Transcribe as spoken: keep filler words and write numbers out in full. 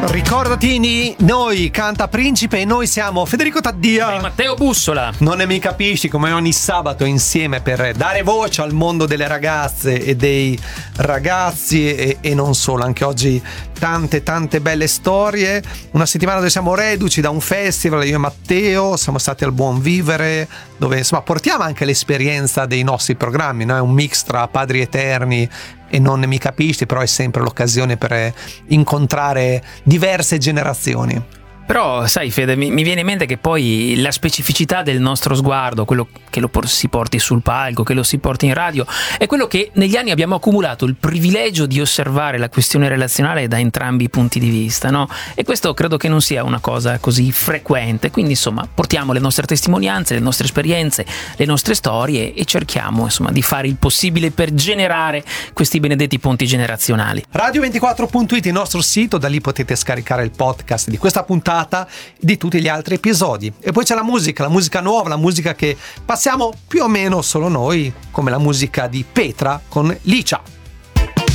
Ricordati, noi canta Principe e noi siamo Federico Taddia e Matteo Bussola. Non ne mi capisci, come ogni sabato insieme per dare voce al mondo delle ragazze e dei ragazzi e, e non solo, anche oggi tante tante belle storie. Una settimana dove siamo reduci da un festival, io e Matteo siamo stati al Buon Vivere, dove insomma portiamo anche l'esperienza dei nostri programmi, no? È un mix tra Padri Eterni e Non ne mi capisci, però è sempre l'occasione per incontrare diverse generazioni. Però sai Fede, mi, mi viene in mente che poi la specificità del nostro sguardo, quello che lo por- si porti sul palco, che lo si porti in radio, è quello che negli anni abbiamo accumulato il privilegio di osservare la questione relazionale da entrambi i punti di vista, no? E questo credo che non sia una cosa così frequente, quindi insomma portiamo le nostre testimonianze, le nostre esperienze, le nostre storie e cerchiamo insomma di fare il possibile per generare questi benedetti ponti generazionali. radio ventiquattro punto it, il nostro sito, da lì potete scaricare il podcast di questa puntata, di tutti gli altri episodi. E poi c'è la musica, la musica nuova, la musica che passiamo più o meno solo noi, come la musica di Petra con Licia.